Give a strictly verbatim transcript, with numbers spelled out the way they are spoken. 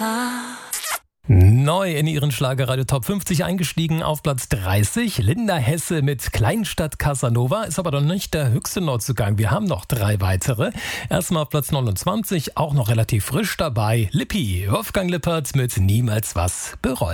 war. Neu in ihren Schlagerradio Top fünfzig eingestiegen auf Platz dreißig. Linda Hesse mit Kleinstadt Casanova ist aber noch nicht der höchste Neuzugang. Wir haben noch drei weitere. Erstmal auf Platz neunundzwanzig, auch noch relativ frisch dabei. Lippi, Wolfgang Lippert mit Niemals was bereuen.